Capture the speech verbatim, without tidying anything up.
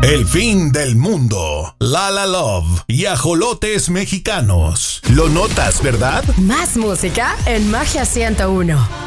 El fin del mundo, La La Love y ajolotes mexicanos. Lo notas, ¿verdad? Más música en Magia ciento uno.